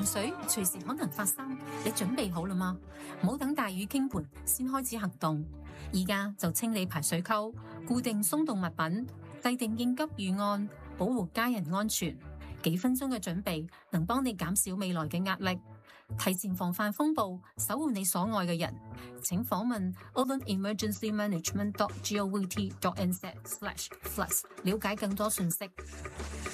洪水隨時可能發生，你準備好了嗎？唔好等大雨傾盆先開始行動，而家就清理排水溝，固定鬆動物品，制定應急預案，保護家人安全。幾分鐘嘅準備能幫你減少未來嘅壓力，提前防範風暴，守護你所愛嘅人。請訪問 urbanemergencymanagement.govt.nz/floods 了解更多信息。